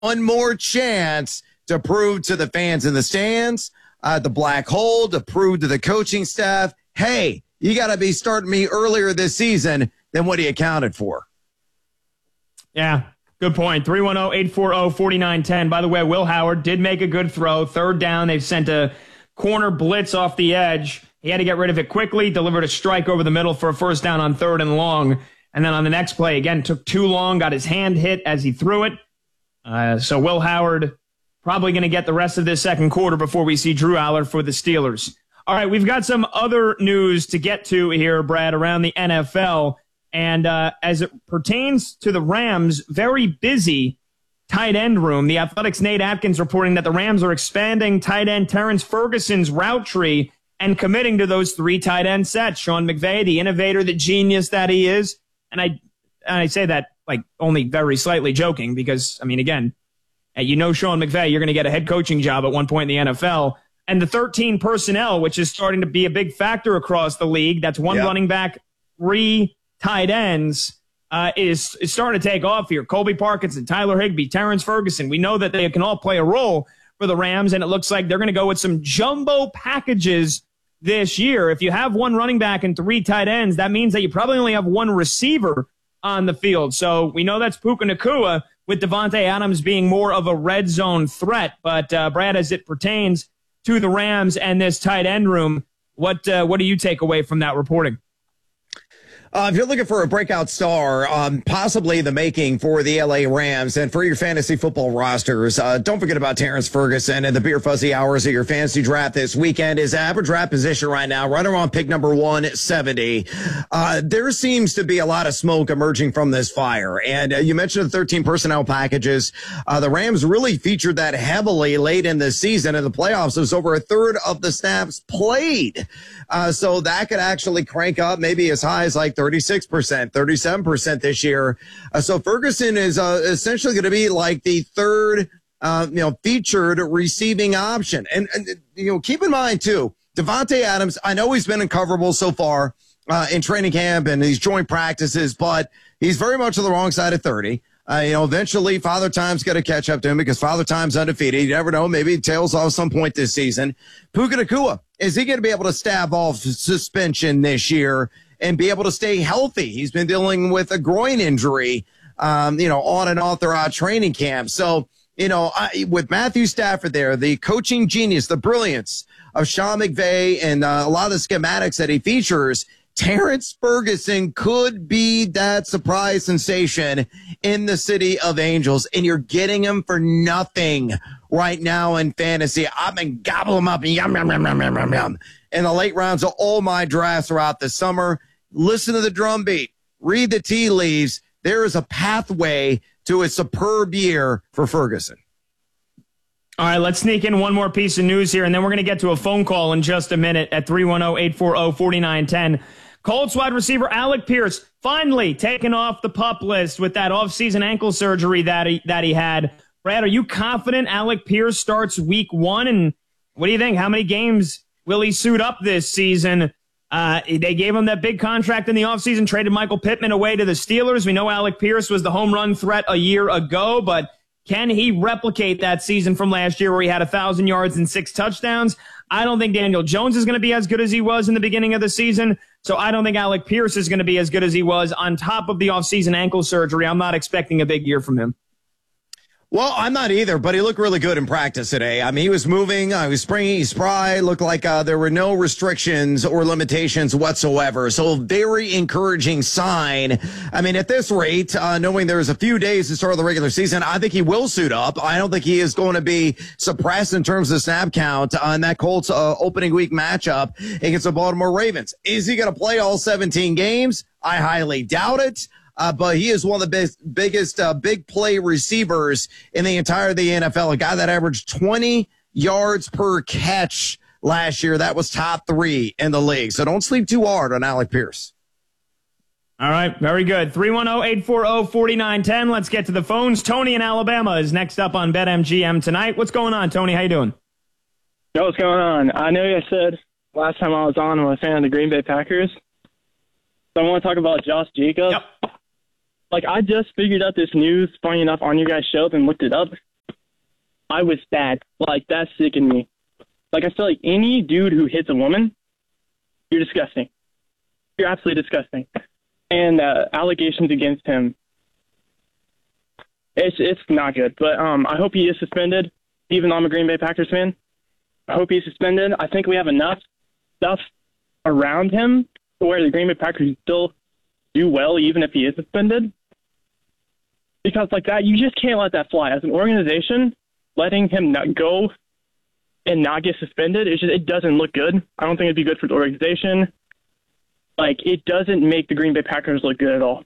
one more chance to prove to the fans in the stands, the black hole, to prove to the coaching staff, hey, you got to be starting me earlier this season than what he accounted for. Yeah, good point. 310-840-4910. By the way, Will Howard did make a good throw. Third down, they've sent a corner blitz off the edge. He had to get rid of it quickly, delivered a strike over the middle for a first down on 3rd and long. And then on the next play, again, took too long, got his hand hit as he threw it. So Will Howard probably going to get the rest of this second quarter before we see Drew Aller for the Steelers. All right, we've got some other news to get to here, Brad, around the NFL. And as it pertains to the Rams, very busy tight end room. The Athletic's Nate Atkins reporting that the Rams are expanding tight end Terrence Ferguson's route tree and committing to those 3 tight end sets. Sean McVay, the innovator, the genius that he is. And I say that like only very slightly joking because, I mean, again, you know Sean McVay, you're going to get a head coaching job at one point in the NFL. And the 13 personnel, which is starting to be a big factor across the league, that's one running back, 3 tight ends, is starting to take off here. Colby Parkinson, Tyler Higbee, Terrence Ferguson. We know that they can all play a role for the Rams, and it looks like they're going to go with some jumbo packages this year. If you have 1 running back and 3 tight ends, that means that you probably only have 1 receiver on the field. So we know that's Puka Nacua, with Devontae Adams being more of a red zone threat. But, Brad, as it pertains to the Rams and this tight end room, what do you take away from that reporting? If you're looking for a breakout star, possibly the making for the LA Rams and for your fantasy football rosters, don't forget about Terrence Ferguson and the beer fuzzy hours of your fantasy draft this weekend. His average draft position right now, right around pick number 170. There seems to be a lot of smoke emerging from this fire. And you mentioned the 13 personnel packages. The Rams really featured that heavily late in the season. In the playoffs, it was over a third of the snaps played. So that could actually crank up maybe as high as like 36%, 37% this year. So Ferguson is essentially going to be like the third, featured receiving option. And keep in mind, too, Devontae Adams, I know he's been uncoverable so far in training camp and these joint practices, but he's very much on the wrong side of 30. Eventually Father Time's got to catch up to him because Father Time's undefeated. You never know. Maybe he tails off some point this season. Puka Nacua, is he going to be able to stave off suspension this year and be able to stay healthy? He's been dealing with a groin injury, on and off throughout training camp. So, with Matthew Stafford there, the coaching genius, the brilliance of Sean McVay and a lot of the schematics that he features, Terrence Ferguson could be that surprise sensation in the City of Angels, and you're getting him for nothing right now in fantasy. I've been gobbling him up yum, yum, yum, yum, yum, yum, in the late rounds of all my drafts throughout the summer. Listen to the drum beat. Read the tea leaves. There is a pathway to a superb year for Ferguson. All right, let's sneak in one more piece of news here, and then we're going to get to a phone call in just a minute at 310-840-4910. Colts wide receiver Alec Pierce finally taken off the PUP list with that offseason ankle surgery that he had. Brad, are you confident Alec Pierce starts week 1? And what do you think? How many games will he suit up this season? They gave him that big contract in the offseason, traded Michael Pittman away to the Steelers. We know Alec Pierce was the home run threat a year ago, but can he replicate that season from last year where he had 1,000 yards and 6 touchdowns? I don't think Daniel Jones is going to be as good as he was in the beginning of the season, so I don't think Alec Pierce is going to be as good as he was on top of the offseason ankle surgery. I'm not expecting a big year from him. Well, I'm not either, but he looked really good in practice today. I mean, he was moving, he was springy, he's spry, looked like there were no restrictions or limitations whatsoever. So very encouraging sign. I mean, at this rate, knowing there's a few days to start the regular season, I think he will suit up. I don't think he is going to be suppressed in terms of snap count on that Colts opening week matchup against the Baltimore Ravens. Is he going to play all 17 games? I highly doubt it. But he is one of the biggest big play receivers in the entire of the NFL. A guy that averaged 20 yards per catch last year. That was top 3 in the league. So don't sleep too hard on Alec Pierce. All right, very good. 310-840-4910. Let's get to the phones. Tony in Alabama is next up on BetMGM tonight. What's going on, Tony? How you doing? Yo, what's going on? I know you said last time I was on, I'm a fan of the Green Bay Packers. So I want to talk about Josh Jacobs. Yep. I just figured out this news, funny enough, on your guys' show and looked it up. I was bad. Like, that sickened me. Like, I feel like any dude who hits a woman, you're disgusting. You're absolutely disgusting. And allegations against him, it's not good. But I hope he is suspended, even though I'm a Green Bay Packers fan. I hope he's suspended. I think we have enough stuff around him to where the Green Bay Packers still do well, even if he is suspended. Because like that, you just can't let that fly. As an organization, letting him not go and not get suspended, it doesn't look good. I don't think it'd be good for the organization. Like, it doesn't make the Green Bay Packers look good at all.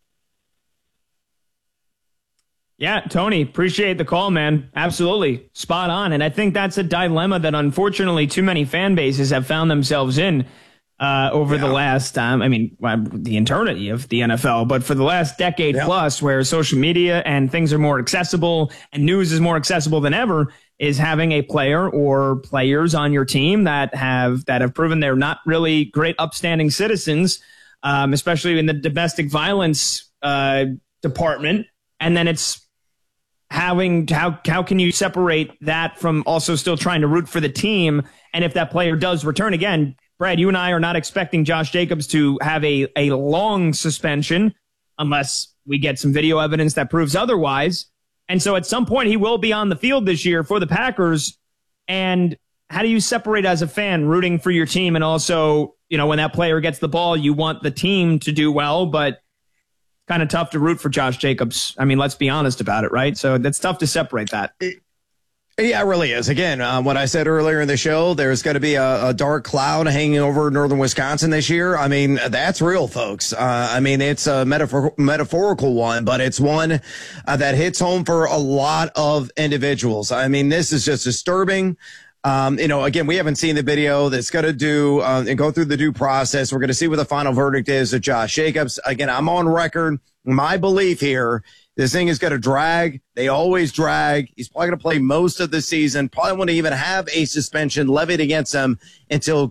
Yeah, Tony, appreciate the call, man. Absolutely. Spot on. And I think that's a dilemma that unfortunately too many fan bases have found themselves in over the last the eternity of the NFL, but for the last decade plus, where social media and things are more accessible and news is more accessible than ever, is having a player or players on your team that have proven they're not really great upstanding citizens, especially in the domestic violence department. And then it's how can you separate that from also still trying to root for the team? And if that player does return again, Brad, you and I are not expecting Josh Jacobs to have a long suspension unless we get some video evidence that proves otherwise. And so at some point he will be on the field this year for the Packers. And how do you separate as a fan rooting for your team? And also, when that player gets the ball, you want the team to do well, but kind of tough to root for Josh Jacobs. I mean, let's be honest about it, right? So that's tough to separate that. Yeah, it really is. Again, what I said earlier in the show, there's going to be a dark cloud hanging over northern Wisconsin this year. I mean, that's real, folks. It's a metaphorical one, but it's one that hits home for a lot of individuals. I mean, this is just disturbing. Again, we haven't seen the video that's going to do and go through the due process. We're going to see what the final verdict is of Josh Jacobs. Again, I'm on record. My belief here, this thing is going to drag. They always drag. He's probably going to play most of the season. Probably won't even have a suspension levied against him until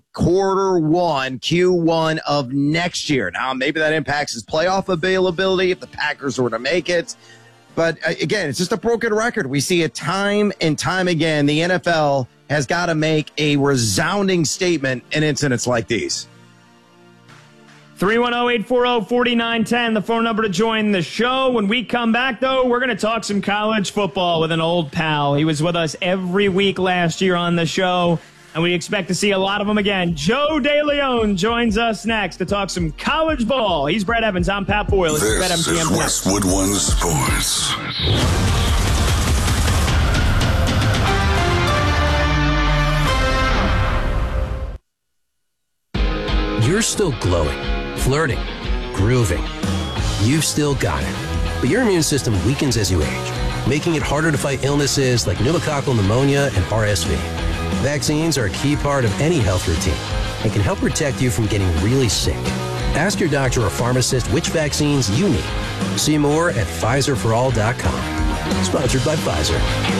Q1 of next year. Now, maybe that impacts his playoff availability if the Packers were to make it. But again, it's just a broken record. We see it time and time again. The NFL has got to make a resounding statement in incidents like these. 310-840-4910, the phone number to join the show. When we come back, though, we're going to talk some college football with an old pal. He was with us every week last year on the show, and we expect to see a lot of them again. Joe DeLeon joins us next to talk some college ball. He's Brett Evans. I'm Pat Boyle. This is Westwood One Sports. You're still glowing, flirting, grooving. You've still got it. But your immune system weakens as you age, making it harder to fight illnesses like pneumococcal pneumonia and RSV. Vaccines are a key part of any health routine and can help protect you from getting really sick. Ask your doctor or pharmacist which vaccines you need. See more at PfizerForAll.com. Sponsored by Pfizer.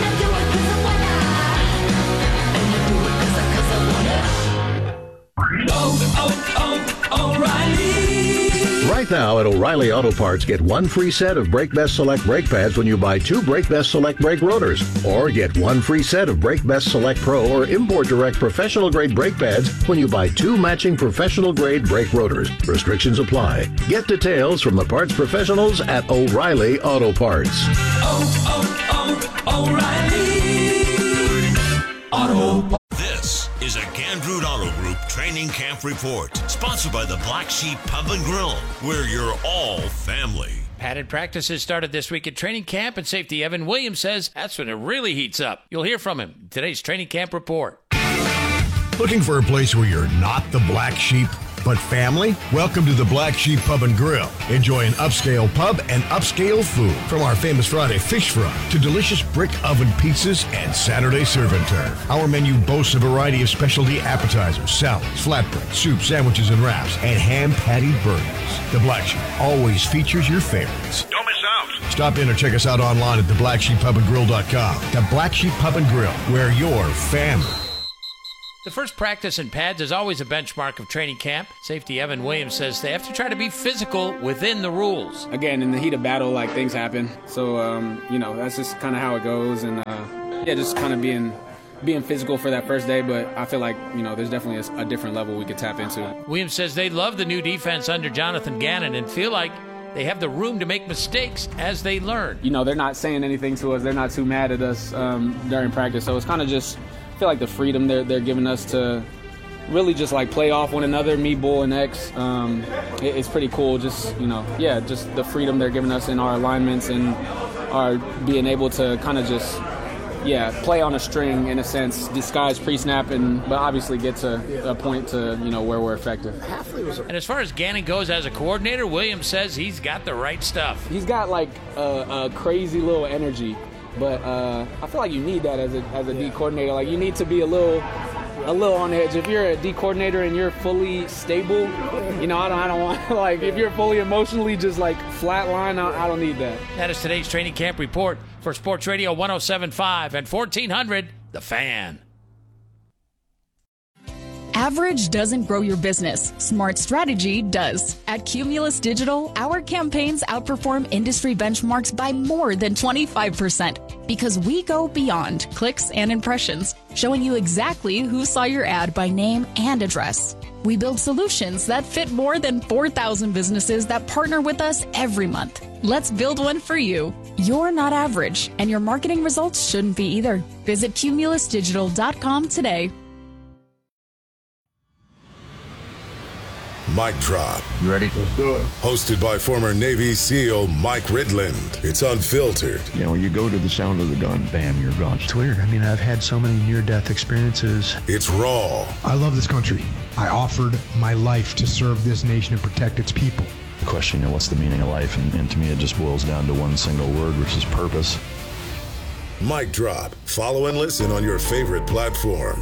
Right now at O'Reilly Auto Parts, get one free set of Brake Best Select brake pads when you buy 2 Brake Best Select brake rotors. Or get one free set of Brake Best Select Pro or Import Direct professional grade brake pads when you buy 2 matching professional grade brake rotors. Restrictions apply. Get details from the parts professionals at O'Reilly Auto Parts. O'Reilly Auto Parts. This is a Gandrud Auto Group Training Camp Report, sponsored by the Black Sheep Pub and Grill, where you're all family. Padded practices started this week at training camp, and safety Evan Williams says that's when it really heats up. You'll hear from him in today's training camp report. Looking for a place where you're not the black sheep, but family? Welcome to the Black Sheep Pub and Grill. Enjoy an upscale pub and upscale food. From our famous Friday fish fry to delicious brick oven pizzas and Saturday serve and turf. Our menu boasts a variety of specialty appetizers, salads, flatbread, soup, sandwiches and wraps, and hand-patted burgers. The Black Sheep always features your favorites. Don't miss out. Stop in or check us out online at theblacksheeppubandgrill.com. The Black Sheep Pub and Grill, where you're family. The first practice in pads is always a benchmark of training camp. Safety Evan Williams says they have to try to be physical within the rules. Again, in the heat of battle, like, things happen. So, that's just kind of how it goes. And, just kind of being physical for that first day. But I feel like, there's definitely a different level we could tap into. Williams says they love the new defense under Jonathan Gannon and feel like they have the room to make mistakes as they learn. They're not saying anything to us. They're not too mad at us during practice. So it's kind of just, I feel like the freedom they're giving us to really just like play off one another, me, Bull, and X. It's pretty cool. Just, just the freedom they're giving us in our alignments and our being able to kind of just, play on a string in a sense, disguise pre-snap, but obviously get to a point to, where we're effective. And as far as Gannon goes as a coordinator, Williams says he's got the right stuff. He's got like a crazy little energy, but I feel like you need that as a D coordinator. Like, you need to be a little on the edge. If you're a D coordinator and you're fully stable, I don't want, like, if you're fully emotionally just like flatline, I don't need that. That is today's training camp report for Sports Radio 107.5 and 1400, The Fan. Average doesn't grow your business. Smart strategy does. At Cumulus Digital, our campaigns outperform industry benchmarks by more than 25% because we go beyond clicks and impressions, showing you exactly who saw your ad by name and address. We build solutions that fit more than 4,000 businesses that partner with us every month. Let's build one for you. You're not average, and your marketing results shouldn't be either. Visit cumulusdigital.com today. Mic Drop. You ready? Let's do it. Hosted by former Navy SEAL Mike Ridland. It's unfiltered. When you go to the sound of the gun, bam, you're gone. It's weird. I've had so many near-death experiences. It's raw. I love this country. I offered my life to serve this nation and protect its people. The question, what's the meaning of life? And to me, it just boils down to one single word, which is purpose. Mic Drop. Follow and listen on your favorite platform.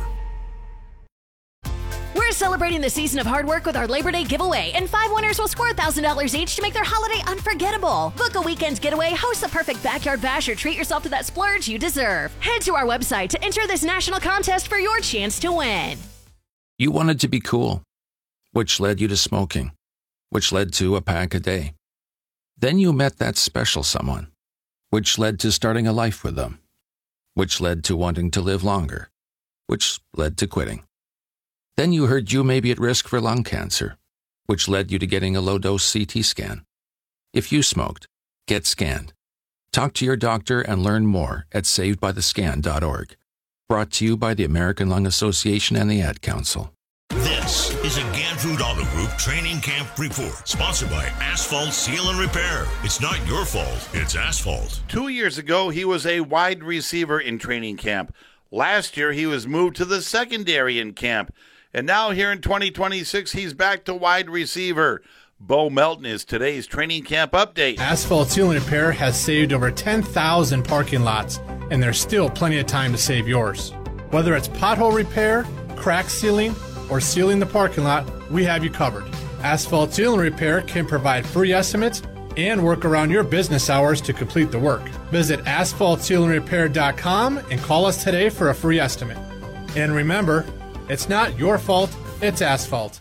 We're celebrating the season of hard work with our Labor Day giveaway, and 5 winners will score $1,000 each to make their holiday unforgettable. Book a weekend getaway, host the perfect backyard bash, or treat yourself to that splurge you deserve. Head to our website to enter this national contest for your chance to win. You wanted to be cool, which led you to smoking, which led to a pack a day. Then you met that special someone, which led to starting a life with them, which led to wanting to live longer, which led to quitting. Then you heard you may be at risk for lung cancer, which led you to getting a low-dose CT scan. If you smoked, get scanned. Talk to your doctor and learn more at savedbythescan.org. Brought to you by the American Lung Association and the Ad Council. This is a Gandrud Auto Group Training Camp Report, sponsored by Asphalt Seal and Repair. It's not your fault, it's asphalt. 2 years ago, he was a wide receiver in training camp. Last year, he was moved to the secondary in camp. And now here in 2026, he's back to wide receiver. Bo Melton is today's training camp update. Asphalt Seal and Repair has saved over 10,000 parking lots, and there's still plenty of time to save yours. Whether it's pothole repair, crack sealing, or sealing the parking lot, we have you covered. Asphalt Seal and Repair can provide free estimates and work around your business hours to complete the work. Visit asphaltsealandrepair.com and call us today for a free estimate. And remember, it's not your fault, it's asphalt.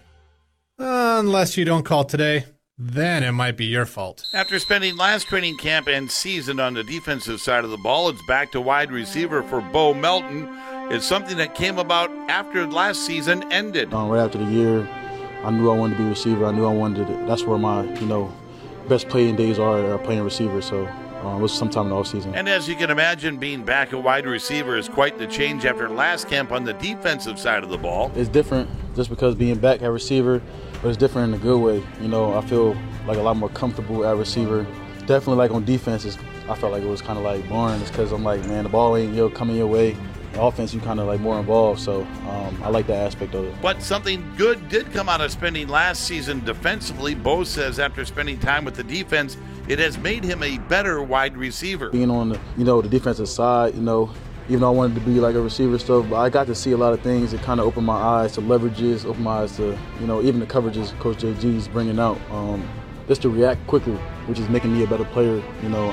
Unless you don't call today, then it might be your fault. After spending last training camp and season on the defensive side of the ball, it's back to wide receiver for Bo Melton. It's something that came about after last season ended. Right after the year, I knew I wanted to be a receiver. I knew I wanted to. That's where my, best playing days are playing receiver. So it was sometime in the offseason. And as you can imagine, being back at wide receiver is quite the change after last camp on the defensive side of the ball. It's different just because being back at receiver, but it's different in a good way. I feel like a lot more comfortable at receiver. Definitely like on defense, I felt like it was kind of like boring. It's because I'm like, man, the ball ain't coming your way. The offense, you kind of like more involved, so I like that aspect of it. But something good did come out of spending last season defensively. Bo says after spending time with the defense, it has made him a better wide receiver. Being on the defensive side, even though I wanted to be like a receiver stuff, but I got to see a lot of things that kind of opened my eyes to leverages, opened my eyes to, even the coverages Coach JG's bringing out, just to react quicker, which is making me a better player,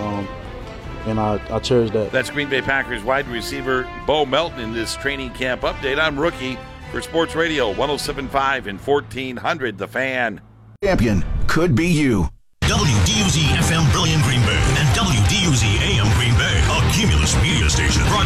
and I cherish that. That's Green Bay Packers wide receiver Bo Melton in this training camp update. I'm rookie For Sports Radio 107.5 and 1400, The Fan. Champion could be you. WDUZ FM Brilliant Green Bay and WDUZ AM Green Bay, a Cumulus media station.